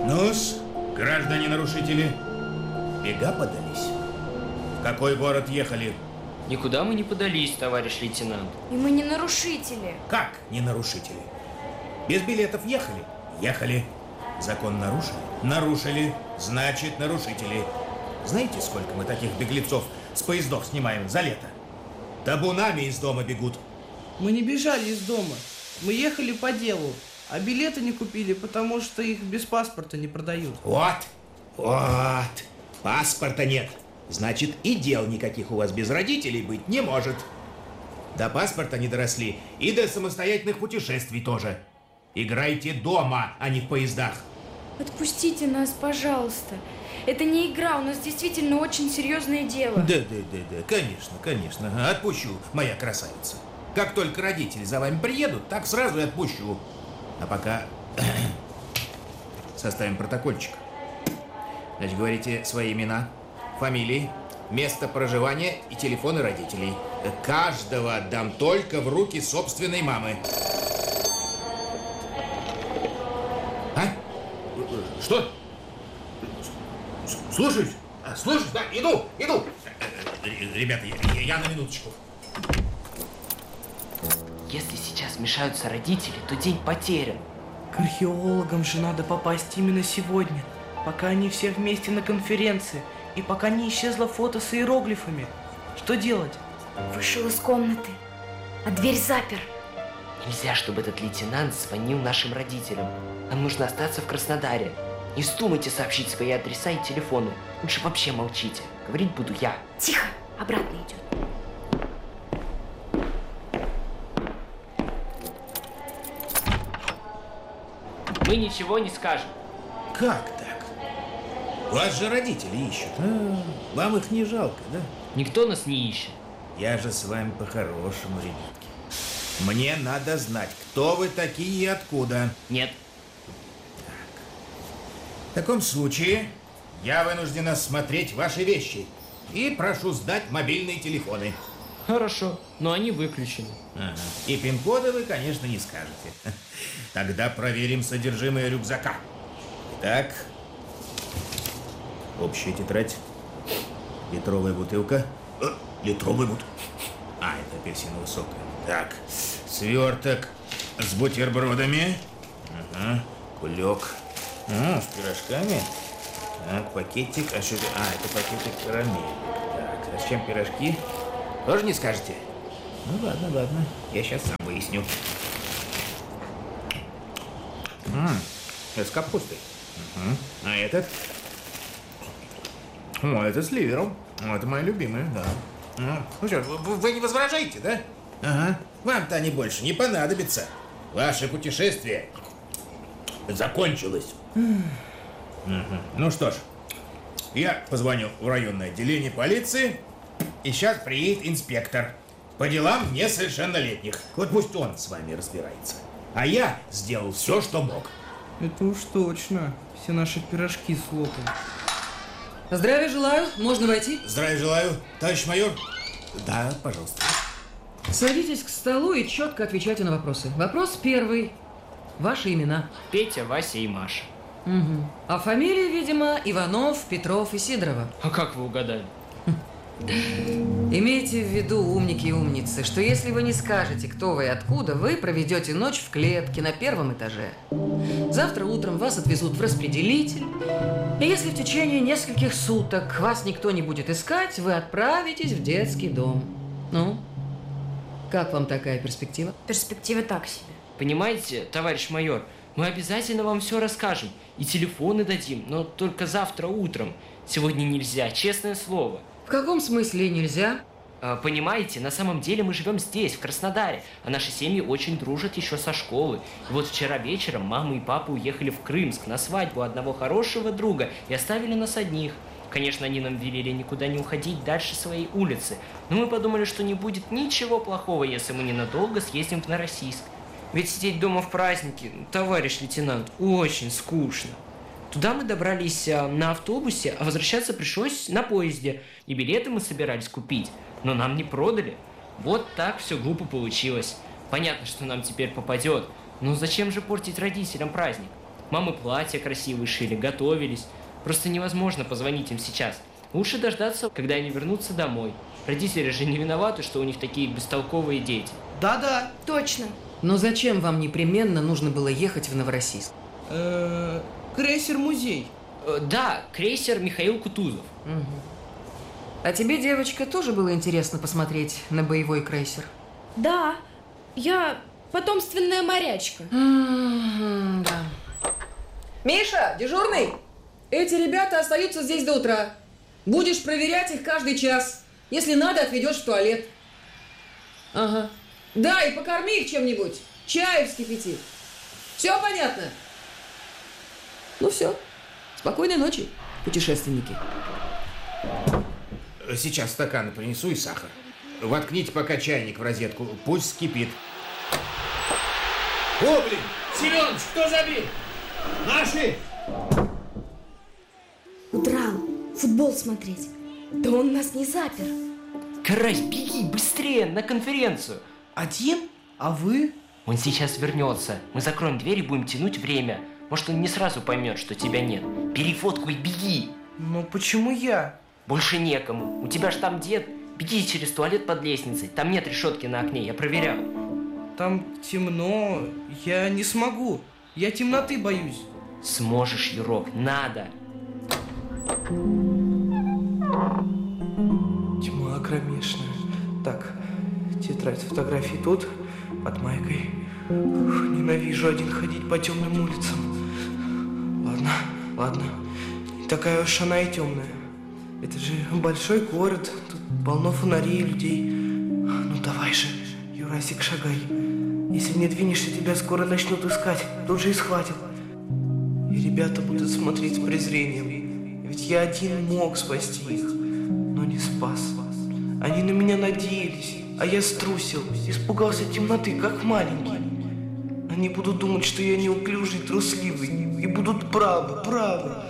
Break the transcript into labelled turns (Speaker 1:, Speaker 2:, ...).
Speaker 1: Ну-с, граждане-нарушители, бега подались. В какой город ехали?
Speaker 2: Никуда мы не подались, товарищ лейтенант.
Speaker 3: И мы не нарушители.
Speaker 1: Как не нарушители? Без билетов ехали? Ехали. Закон нарушили? Нарушили. Значит, нарушители. Знаете, сколько мы таких беглецов с поездов снимаем за лето? Табунами из дома бегут.
Speaker 4: Мы не бежали из дома. Мы ехали по делу. А билеты не купили, потому что их без паспорта не продают.
Speaker 1: Вот. Паспорта нет. Значит, и дел никаких у вас без родителей быть не может. До паспорта не доросли, и до самостоятельных путешествий тоже. Играйте дома, а не в поездах.
Speaker 3: Отпустите нас, пожалуйста. Это не игра, у нас действительно очень серьезное дело.
Speaker 1: Да, конечно. Отпущу, моя красавица. Как только родители за вами приедут, так сразу и отпущу. А пока составим протокольчик. Значит, говорите свои имена, фамилии, место проживания и телефоны родителей. Каждого отдам только в руки собственной мамы. А? Что? Слушаюсь. Слушаюсь, да, иду. Ребята, я на минуточку.
Speaker 2: Если сейчас вмешаются родители, то день потерян.
Speaker 4: К археологам же надо попасть именно сегодня, пока они все вместе на конференции, и пока не исчезло фото с иероглифами. Что делать?
Speaker 3: Вышел из комнаты, а дверь запер.
Speaker 2: Нельзя, чтобы этот лейтенант звонил нашим родителям. Нам нужно остаться в Краснодаре. Не вздумайте сообщить свои адреса и телефоны. Лучше вообще молчите. Говорить буду я.
Speaker 3: Тихо, обратно идет.
Speaker 2: Мы ничего не скажем.
Speaker 1: Как так? Вас же родители ищут. Вам их не жалко, да?
Speaker 2: Никто нас не ищет.
Speaker 1: Я же с вами по-хорошему, ребятки. Мне надо знать, кто вы такие и откуда.
Speaker 2: Нет.
Speaker 1: В таком случае я вынужден осмотреть ваши вещи и прошу сдать мобильные телефоны.
Speaker 2: Хорошо, но они выключены.
Speaker 1: Ага. И пин-коды вы, конечно, не скажете. Тогда проверим содержимое рюкзака. Так. Общая тетрадь. Литровая бутылка. Литровая бутылка. Это апельсиновый сок. Так. Сверток с бутербродами. Ага. Кулек. С пирожками. Так, пакетик. Это пакетик карамель. Так, а с чем пирожки? Тоже не скажете? Ну ладно. Я сейчас сам выясню. Это с капустой. А этот? Это с ливером. Это мои любимые, да. Ну что, вы не возражаете, да? Ага. Вам-то они больше не понадобятся. Ваше путешествие закончилось. Ну что ж, я позвоню в районное отделение полиции, и сейчас приедет инспектор по делам несовершеннолетних. Вот пусть он с вами разбирается. А я сделал все, что мог.
Speaker 4: Это уж точно. Все наши пирожки слопал.
Speaker 5: Здравия желаю. Можно войти?
Speaker 1: Здравия желаю, товарищ майор. Да, пожалуйста.
Speaker 5: Садитесь к столу и четко отвечайте на вопросы. Вопрос первый. Ваши имена?
Speaker 2: Петя, Вася и Маша.
Speaker 5: Угу. А фамилии, видимо, Иванов, Петров и Сидорова.
Speaker 2: А как вы угадали?
Speaker 5: Имейте в виду, умники и умницы, что если вы не скажете, кто вы и откуда, вы проведете ночь в клетке на первом этаже. Завтра утром вас отвезут в распределитель. И если в течение нескольких суток вас никто не будет искать, вы отправитесь в детский дом. Ну, как вам такая перспектива?
Speaker 3: Перспектива так себе.
Speaker 2: Понимаете, товарищ майор, мы обязательно вам все расскажем. И телефоны дадим, но только завтра утром. Сегодня нельзя, честное слово.
Speaker 5: В каком смысле нельзя?
Speaker 2: Понимаете, на самом деле мы живем здесь, в Краснодаре, а наши семьи очень дружат еще со школы. И вот вчера вечером мама и папа уехали в Крымск на свадьбу одного хорошего друга и оставили нас одних. Конечно, они нам велели никуда не уходить дальше своей улицы, но мы подумали, что не будет ничего плохого, если мы ненадолго съездим в Новороссийск. Ведь сидеть дома в празднике, товарищ лейтенант, очень скучно. Туда мы добрались на автобусе, а возвращаться пришлось на поезде. И билеты мы собирались купить, но нам не продали. Вот так все глупо получилось. Понятно, что нам теперь попадет, но зачем же портить родителям праздник? Мамы платья красивые шили, готовились. Просто невозможно позвонить им сейчас. Лучше дождаться, когда они вернутся домой. Родители же не виноваты, что у них такие бестолковые дети.
Speaker 4: Да-да.
Speaker 3: Точно.
Speaker 5: Но зачем вам непременно нужно было ехать в Новороссийск?
Speaker 4: Крейсер-музей.
Speaker 2: Да, крейсер Михаил Кутузов.
Speaker 5: Мгм. А тебе, девочка, тоже было интересно посмотреть на боевой крейсер?
Speaker 3: Да, я потомственная морячка.
Speaker 5: Да. Миша, дежурный! Эти ребята остаются здесь до утра. Будешь проверять их каждый час. Если надо, отведешь в туалет. Ага. Да, и покорми их чем-нибудь. Чаю вскипяти. Все понятно? Ну все. Спокойной ночи, путешественники.
Speaker 1: Сейчас стаканы принесу и сахар. Воткните пока чайник в розетку, пусть вскипит. О, блин! Семёныч, кто забил? Наши!
Speaker 3: Удрал. Футбол смотреть. Да он нас не запер.
Speaker 2: Карась, беги быстрее на конференцию.
Speaker 4: Один? А вы?
Speaker 2: Он сейчас вернется. Мы закроем дверь и будем тянуть время. Может, он не сразу поймет, что тебя нет. Бери фотку и беги.
Speaker 4: Но почему я?
Speaker 2: Больше некому. У тебя ж там дед. Беги через туалет под лестницей. Там нет решетки на окне, я проверял.
Speaker 4: Там темно. Я не смогу. Я темноты боюсь.
Speaker 2: Сможешь, Юрок, надо.
Speaker 4: Тьма кромешная. Так, тетрадь фотографий тут, под майкой. Ух, ненавижу один ходить по темным улицам. Ладно. Не такая уж она и темная. Это же большой город, тут полно фонарей и людей. Ну давай же, Юрасик, шагай. Если не двинешься, тебя скоро начнут искать, тут же и схватят. И ребята будут смотреть с презрением. Ведь я один мог спасти их, но не спас. Они на меня надеялись, а я струсил, испугался темноты, как маленький. Они будут думать, что я неуклюжий, трусливый, и будут правы.